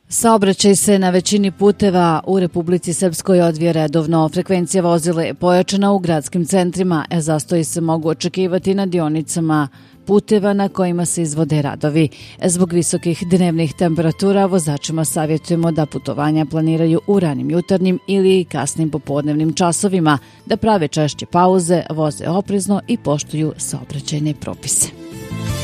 Saobraćaj se na većini puteva u Republici Srpskoj odvija redovno. Frekvencija vozila je pojačana u gradskim centrima, zastoji se mogu očekivati na dionicama puteva na kojima se izvode radovi. Zbog visokih dnevnih temperatura vozačima savjetujemo da putovanja planiraju u ranim jutarnjim ili kasnim popodnevnim časovima, da prave češće pauze, voze oprezno i poštuju saobraćajne propise.